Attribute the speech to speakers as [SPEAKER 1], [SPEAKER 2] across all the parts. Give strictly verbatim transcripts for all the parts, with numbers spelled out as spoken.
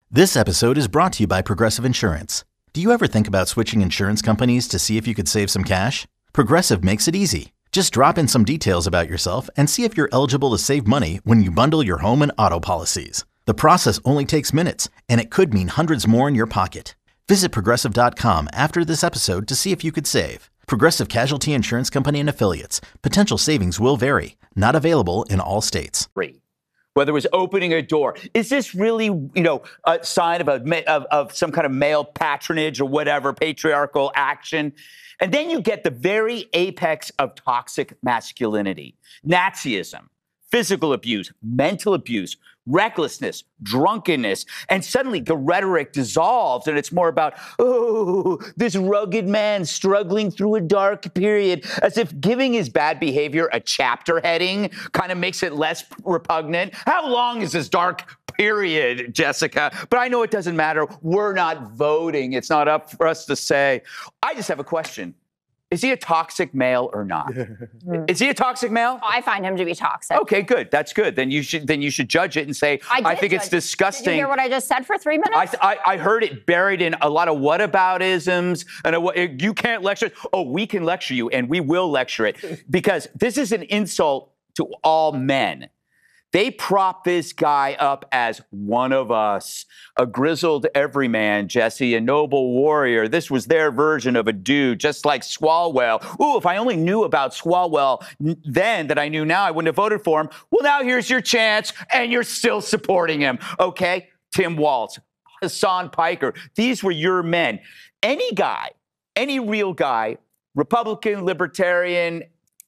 [SPEAKER 1] This episode is brought to you by Progressive Insurance. Do you ever think about switching insurance companies to see if you could save some cash? Progressive makes it easy. Just drop in some details about yourself and see if you're eligible to save money when you bundle your home and auto policies. The process only takes minutes, and it could mean hundreds more in your pocket. Visit Progressive dot com after this episode to see if you could save. Progressive Casualty Insurance Company and Affiliates. Potential savings will vary. Not available in all states.
[SPEAKER 2] Whether it was opening a door. Is this really, you know, a sign of, a, of, of some kind of male patronage or whatever, patriarchal action? And then you get the very apex of toxic masculinity, Nazism, physical abuse, mental abuse, recklessness, drunkenness, and suddenly the rhetoric dissolves and it's more about, oh, this rugged man struggling through a dark period, as if giving his bad behavior a chapter heading kind of makes it less repugnant. How long is this dark period, Jessica? But I know it doesn't matter. We're not voting. It's not up for us to say. I just have a question. Is he a toxic male or not? Is he a toxic male?
[SPEAKER 3] I find him to be toxic.
[SPEAKER 2] Okay, good. That's good. Then you should then you should judge it and say, I, I think it's disgusting.
[SPEAKER 3] Did you hear what I just said for three minutes?
[SPEAKER 2] I, I, I heard it buried in a lot of whataboutisms. And a, you can't lecture. Oh, we can lecture you, and we will lecture it. Because this is an insult to all men. They prop this guy up as one of us, a grizzled everyman, Jesse, a noble warrior. This was their version of a dude, just like Swalwell. Ooh, if I only knew about Swalwell then that I knew now, I wouldn't have voted for him. Well, now here's your chance, and you're still supporting him, okay? Tim Walz, Hassan Piker, these were your men. Any guy, any real guy, Republican, Libertarian,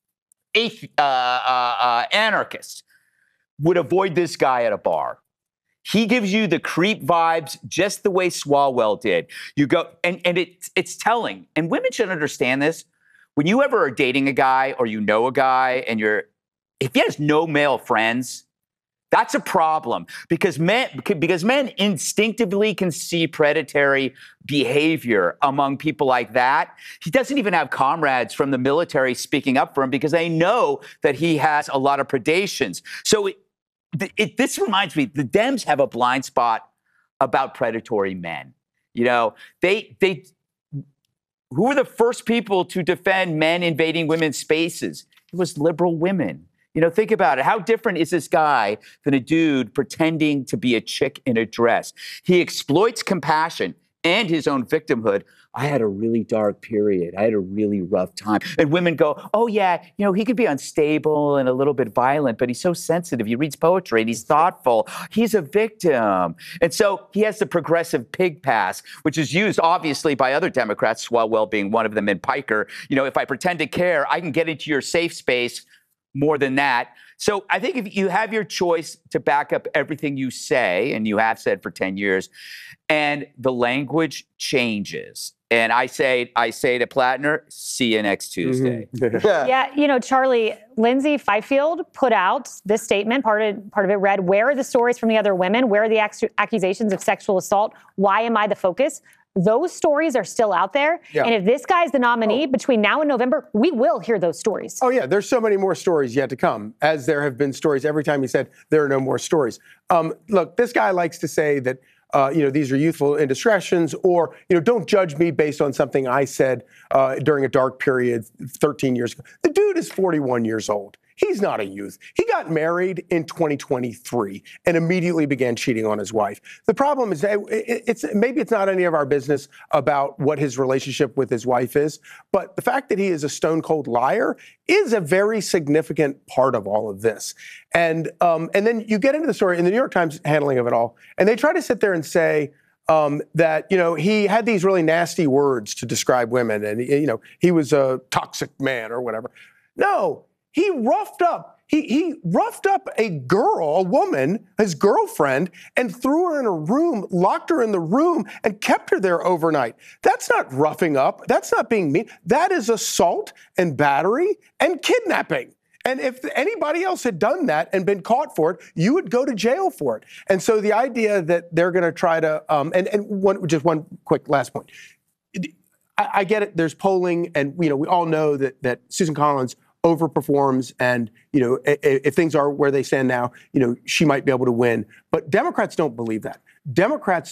[SPEAKER 2] athe- uh, uh, uh, anarchist, would avoid this guy at a bar. He gives you the creep vibes just the way Swalwell did. You go, and, and it, it's telling. And women should understand this. When you ever are dating a guy or you know a guy and you're, if he has no male friends, that's a problem because men, because men instinctively can see predatory behavior among people like that. He doesn't even have comrades from the military speaking up for him because they know that he has a lot of predations. So it, it, this reminds me, the Dems have a blind spot about predatory men. You know, they, they, who were the first people to defend men invading women's spaces? It was liberal women. You know, think about it. How different is this guy than a dude pretending to be a chick in a dress? He exploits compassion and his own victimhood. I had a really dark period. I had a really rough time. And women go, oh, yeah, you know, he could be unstable and a little bit violent, but he's so sensitive. He reads poetry and he's thoughtful. He's a victim. And so he has the progressive pig pass, which is used, obviously, by other Democrats, Swalwell being one of them, and Piker. You know, if I pretend to care, I can get into your safe space. More than that. So I think if you have your choice to back up everything you say, and you have said for ten years, and the language changes, and I say, I say to Plattner, see you next Tuesday.
[SPEAKER 4] Mm-hmm. Yeah, you know, Charlie, Lindsay Fifield put out this statement. Part of, part of it read, where are the stories from the other women? Where are the ac- accusations of sexual assault? Why am I the focus? Those stories are still out there. Yeah. And if this guy's the nominee oh. between now and November, we will hear those stories.
[SPEAKER 5] Oh, yeah. There's so many more stories yet to come, as there have been stories every time he said there are no more stories. Um, look, this guy likes to say that, uh, you know, these are youthful indiscretions or, you know, don't judge me based on something I said uh, during a dark period thirteen years ago. The dude is forty-one years old. He's not a youth. He got married in twenty twenty-three and immediately began cheating on his wife. The problem is that it's maybe it's not any of our business about what his relationship with his wife is, but the fact that he is a stone cold liar is a very significant part of all of this. And um, and then you get into the story in the New York Times handling of it all, and they try to sit there and say um, that, you know, he had these really nasty words to describe women, and you know, he was a toxic man or whatever. No. He roughed up, he, he roughed up a girl, a woman, his girlfriend, and threw her in a room, locked her in the room, and kept her there overnight. That's not roughing up. That's not being mean. That is assault and battery and kidnapping. And if anybody else had done that and been caught for it, you would go to jail for it. And so the idea that they're going to try to, um, and, and one, just one quick last point. I, I get it. There's polling, and you know we all know that that Susan Collins overperforms, and you know if, if things are where they stand now, you know she might be able to win. But Democrats don't believe that. Democrats